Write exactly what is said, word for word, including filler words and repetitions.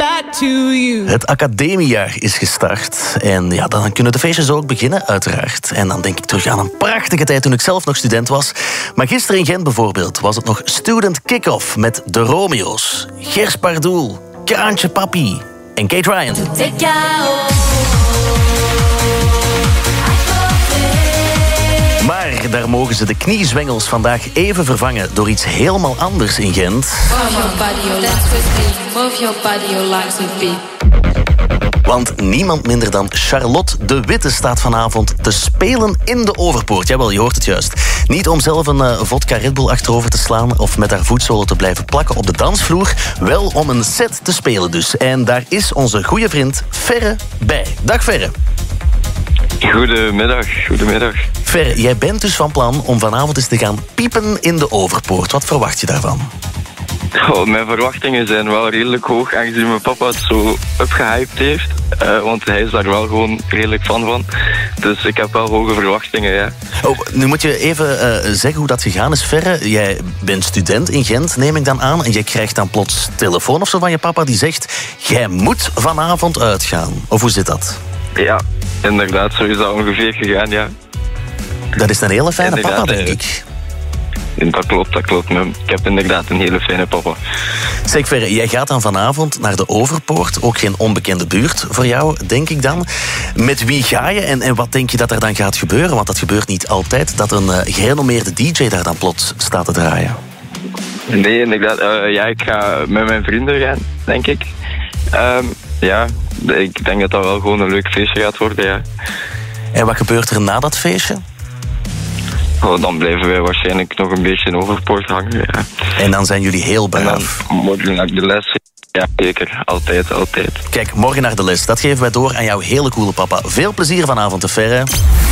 back to you. Het academiejaar is gestart. En ja, dan kunnen de feestjes ook beginnen, uiteraard. En dan denk ik terug aan een prachtige tijd toen ik zelf nog student was. Maar gisteren in Gent bijvoorbeeld was het nog student kick-off met de Romeo's. Gers Pardoel, Kraantje Papi en Kate Ryan. Maar daar mogen ze de kniezwengels vandaag even vervangen door iets helemaal anders in Gent. Want niemand minder dan Charlotte de Witte staat vanavond te spelen in de Overpoort. Jawel, je hoort het juist. Niet om zelf een uh, vodka Red Bull achterover te slaan of met haar voetzolen te blijven plakken op de dansvloer. Wel om een set te spelen dus. En daar is onze goede vriend Ferre bij. Dag Ferre. Goedemiddag, goedemiddag. Ferre, jij bent dus van plan om vanavond eens te gaan piepen in de Overpoort. Wat verwacht je daarvan? Oh, mijn verwachtingen zijn wel redelijk hoog, aangezien mijn papa het zo upgehyped heeft. Uh, want hij is daar wel gewoon redelijk fan van. Dus ik heb wel hoge verwachtingen, ja. Oh, nu moet je even uh, zeggen hoe dat gegaan is, Ferre. Jij bent student in Gent, neem ik dan aan. En je krijgt dan plots telefoon of zo van je papa die zegt... jij moet vanavond uitgaan. Of hoe zit dat? Ja, inderdaad, zo is dat ongeveer gegaan, ja. Dat is een hele fijne inderdaad, papa, denk ik. Dat klopt, dat klopt. Ik heb inderdaad een hele fijne papa. Zeg Ferre, jij gaat dan vanavond naar de Overpoort. Ook geen onbekende buurt voor jou, denk ik dan. Met wie ga je en, en wat denk je dat er dan gaat gebeuren? Want dat gebeurt niet altijd, dat een uh, gerenommeerde D J daar dan plots staat te draaien. Nee, inderdaad. Uh, ja, ik ga met mijn vrienden gaan, denk ik. Um, ja, ik denk dat dat wel gewoon een leuk feestje gaat worden, ja. En wat gebeurt er na dat feestje? Oh, dan blijven wij waarschijnlijk nog een beetje in Overpoort hangen, ja. En dan zijn jullie heel braaf. En dan morgen naar de les. Ja, zeker. Altijd, altijd. Kijk, morgen naar de les. Dat geven wij door aan jouw hele coole papa. Veel plezier vanavond, te Ferre.